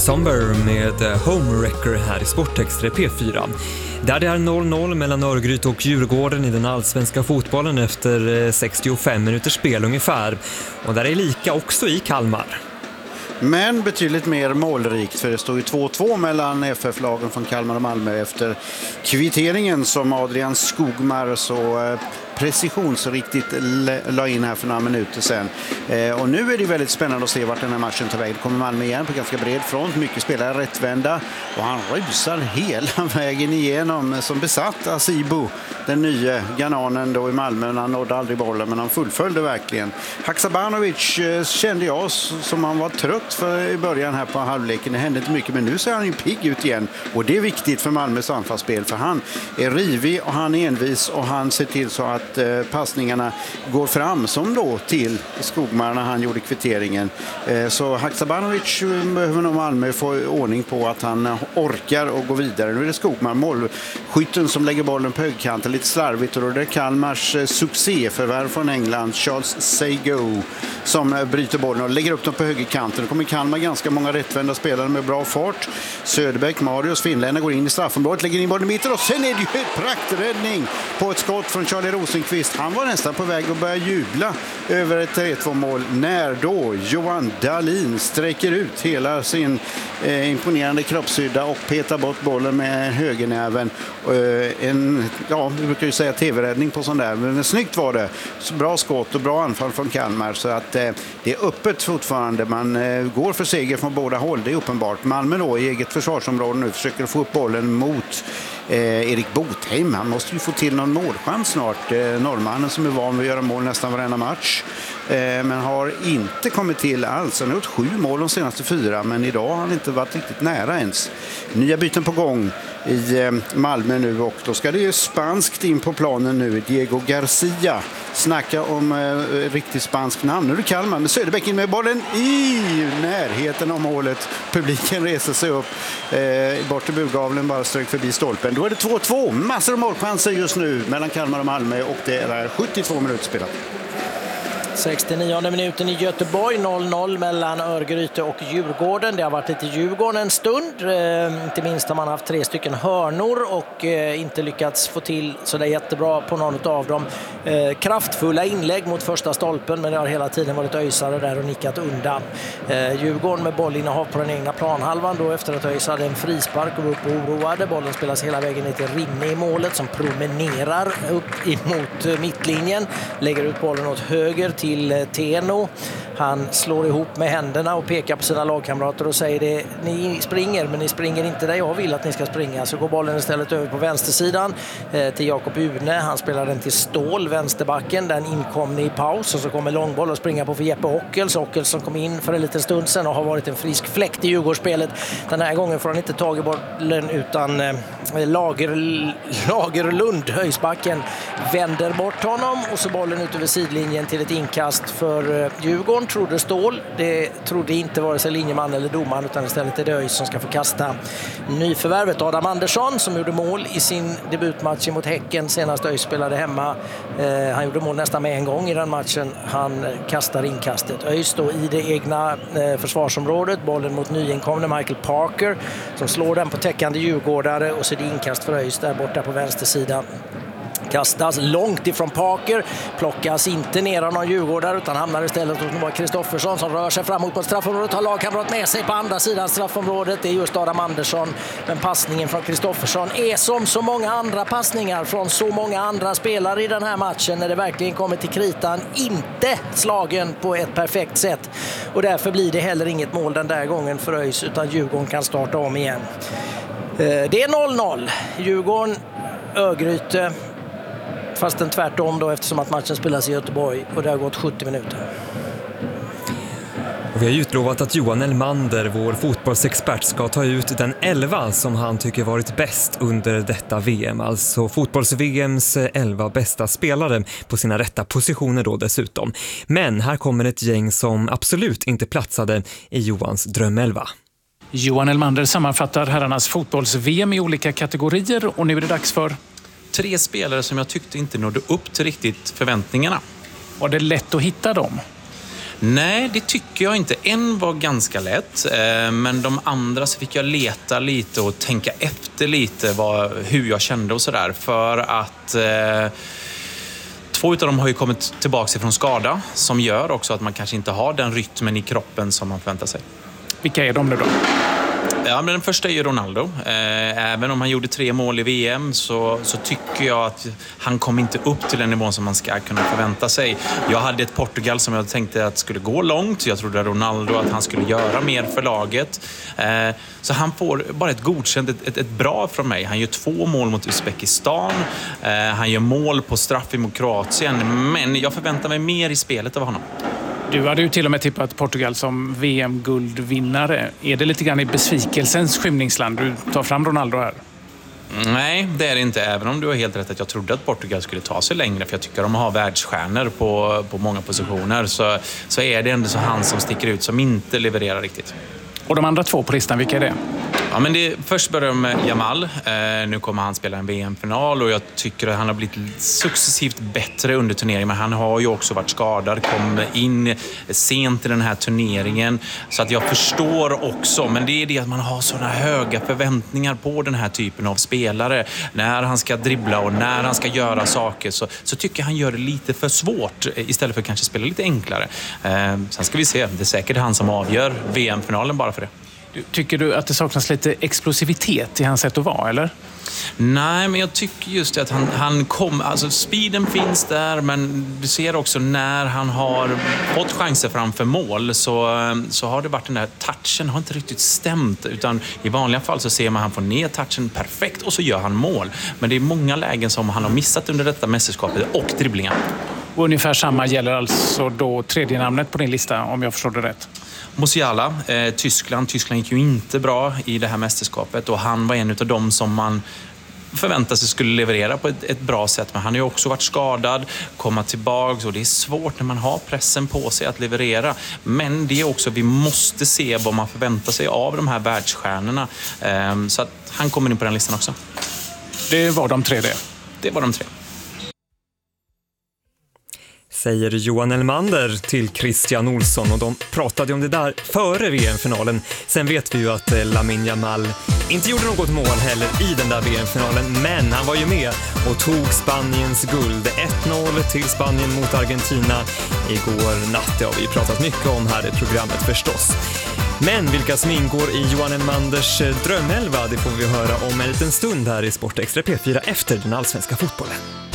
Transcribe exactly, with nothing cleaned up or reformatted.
Somber med Homewrecker här i Sportextra P fyra. Där det är noll noll mellan Örgryte och Djurgården i den allsvenska fotbollen efter sextiofem minuters spel ungefär. Och där är lika också i Kalmar. Men betydligt mer målrikt, för det står ju två två mellan F F-lagen från Kalmar och Malmö efter kvitteringen som Adrian Skogmar så precisionsriktigt la in här för några minuter sedan. Eh, och nu är det väldigt spännande att se vart den här matchen tar väg. Det kommer Malmö igen på ganska bred front. Mycket spelare rättvända. Och han rusar hela vägen igenom som besatt Asibo, den nya gananen då i Malmö. Han nådde aldrig bollen, men han fullföljde verkligen. Haksabanovic eh, kände jag som han var trött för i början här på halvleken. Det hände inte mycket, men nu ser han ju pigg ut igen. Och det är viktigt för Malmös anfallsspel, för han är rivig och han är envis och han ser till så att passningarna går fram, som då till Skogmar när han gjorde kvitteringen. Så Haksabanovic behöver nog Malmö få ordning på att han orkar och gå vidare. Nu är det Skogmar, målskytten, som lägger bollen på högkanten lite slarvigt, och då är det Kalmars succéförvärv från England, Charles Sego, som bryter bollen och lägger upp dem på högerkanten. Det kommer Kalmar ganska många rättvända spelare med bra fart. Söderbäck, Marius, finländare går in i straffområdet, lägger in bollen i mitten, och sen är det ju ett prakträddning på ett skott från Charlie Rosenqvist. Han var nästan på väg att börja jubla över ett tre två mål när då Johan Dahlin sträcker ut hela sin eh, imponerande kroppshydda och petar bort bollen med högernäven. Eh, en, ja, vi brukar ju säga tv-räddning på sån där, men snyggt var det. Så bra skott och bra anfall från Kalmar, så att eh, det är öppet fortfarande. Man eh, går för seger från båda håll, det är uppenbart. Malmö då i eget försvarsområde nu försöker få upp bollen mot Eh, Erik Botheim. Han måste ju få till någon målchans snart. Eh, norrmannen som är van vid att göra mål nästan varenda match. Eh, men har inte kommit till alls. Han har gjort sju mål de senaste fyra, men idag har han inte varit riktigt nära ens. Nya byten på gång i eh, Malmö nu, och då ska det ju spanskt in på planen nu. Diego Garcia. Snacka om eh, riktigt spansk namn. Nu är det Kalmar med Söderbäck in med bollen i närheten av målet. Publiken reser sig upp. Eh, bort till burgavlen, bara strök förbi stolpen. Då är det två två. Massor av målchanser just nu mellan Kalmar och Malmö, och det är sjuttiotvå minuter spelat. sextionionde minuten i Göteborg, noll noll mellan Örgryte och Djurgården. Det har varit lite Djurgården en stund. Eh, inte minst har man haft tre stycken hörnor och eh, inte lyckats få till så det är jättebra på någon av dem. Eh, kraftfulla inlägg mot första stolpen, men det har hela tiden varit öjsare där och nickat undan. Eh, Djurgården med bollinnehav på den egna planhalvan då, efter att öjsa hade en frispark och var upp och oroade. Bollen spelas hela vägen ner till Rinne i målet, som promenerar upp emot mittlinjen. Lägger ut bollen åt höger till till Teno. Han slår ihop med händerna och pekar på sina lagkamrater och säger det, ni springer, men ni springer inte där jag vill att ni ska springa. Så går bollen istället över på vänstersidan eh, till Jakob Une. Han spelar den till Stål, vänsterbacken. Den inkom i paus, och så kommer långboll och springer på för Jeppe Ockels. Ockels som kom in för en liten stund sedan och har varit en frisk fläkt i Djurgårdsspelet. Den här gången får han inte tag i bollen, utan eh, Lager, Lagerlund, höjsbacken, vänder bort honom, och så bollen ut över sidlinjen till ett inkast för eh, Djurgården, trodde Stål. Det trodde inte vare sig linjeman eller domaren, utan istället är det Öjs som ska få kasta. Nyförvärvet Adam Andersson, som gjorde mål i sin debutmatch mot Häcken senast Öjs spelade hemma. Eh, han gjorde mål nästan med en gång i den matchen. Han kastar inkastet. Öjs då i det egna eh, försvarsområdet. Bollen mot nyinkomne Michael Parker, som slår den på täckande djurgårdare, och så är det inkast för Öjs där borta på vänstersidan. Kastas långt ifrån Parker, plockas inte ner av någon djurgårdare, utan hamnar istället hos Kristoffersson, som rör sig framåt på straffområdet, har lagkamrat med sig på andra sidan straffområdet. Det är just Adam Andersson, men passningen från Kristoffersson är som så många andra passningar från så många andra spelare i den här matchen, när det verkligen kommer till kritan, inte slagen på ett perfekt sätt, och därför blir det heller inget mål den där gången för Öjs, utan Djurgården kan starta om igen. Det är noll noll. Djurgården, Örgryte, fast den tvärtom då, eftersom att matchen spelas i Göteborg, och det har gått sjuttio minuter. Och vi har utlovat att Johan Elmander, vår fotbollsexpert, ska ta ut den elva som han tycker varit bäst under detta V M. Alltså fotbolls-V M:s elva bästa spelare på sina rätta positioner då dessutom. Men här kommer ett gäng som absolut inte platsade i Johans drömelva. Johan Elmander sammanfattar herrarnas fotbolls-V M i olika kategorier, och nu är det dags för tre spelare som jag tyckte inte nådde upp till riktigt förväntningarna. Var det lätt att hitta dem? Nej, det tycker jag inte. En var ganska lätt, eh, men de andra så fick jag leta lite och tänka efter lite vad, hur jag kände och sådär. För att eh, två av dem har ju kommit tillbaka från skada som gör också att man kanske inte har den rytmen i kroppen som man förväntar sig. Vilka är de nu då? Ja, men den första är ju Ronaldo. Även om han gjorde tre mål i V M så, så tycker jag att han kom inte upp till den nivån som man ska kunna förvänta sig. Jag hade ett Portugal som jag tänkte att skulle gå långt. Jag trodde Ronaldo att han skulle göra mer för laget. Så han får bara ett godkänt, ett, ett, ett bra från mig. Han gör två mål mot Uzbekistan. Han gör mål på straff mot Kroatien. Men jag förväntar mig mer i spelet av honom. Du hade ju till och med tippat Portugal som V M-guldvinnare. Är det lite grann i besvikelsens skymningsland du tar fram Ronaldo här? Nej, det är det inte. Även om du har helt rätt att jag trodde att Portugal skulle ta sig längre. För jag tycker de har världsstjärnor på, på många positioner. Så, så är det ändå så han som sticker ut som inte levererar riktigt. Och de andra två på listan, vilka är det? Ja, men det, först börjar med Jamal. Eh, nu kommer han spela en V M-final och jag tycker att han har blivit successivt bättre under turneringen. Men han har ju också varit skadad, kom in sent i den här turneringen. Så att jag förstår också, men det är det att man har sådana höga förväntningar på den här typen av spelare. När han ska dribbla och när han ska göra saker så, så tycker jag han gör det lite för svårt istället för att kanske spela lite enklare. Eh, sen ska vi se, det är säkert han som avgör V M-finalen bara för det. Tycker du att det saknas lite explosivitet i hans sätt att vara, eller? Nej, men jag tycker just det att han, han kom... Alltså speeden finns där, men du ser också när han har fått chanser framför mål så, så har det varit den där touchen har inte riktigt stämt. Utan i vanliga fall så ser man att han får ner touchen perfekt och så gör han mål. Men det är många lägen som han har missat under detta mästerskapet och dribblingar. Och ungefär samma gäller alltså då tredje namnet på din lista, om jag förstår det rätt. Musiala, eh, Tyskland. Tyskland gick ju inte bra i det här mästerskapet och han var en av dem som man förväntade sig skulle leverera på ett, ett bra sätt. Men han har ju också varit skadad, komma tillbaka och det är svårt när man har pressen på sig att leverera. Men det är också, vi måste se vad man förväntar sig av de här världsstjärnorna. Eh, så att han kommer in på den listan också. Det var de tre det? Det var de tre. Säger Johan Elmander till Christian Olsson och de pratade om det där före V M-finalen. Sen vet vi ju att Lamine Yamal inte gjorde något mål heller i den där V M-finalen, men han var ju med och tog Spaniens guld. ett noll till Spanien mot Argentina igår natt. Det har vi pratat mycket om här i programmet förstås. Men vilka som ingår i Johan Elmanders drömelva, det får vi höra om en liten stund här i Sport Extra P fyra efter den allsvenska fotbollen.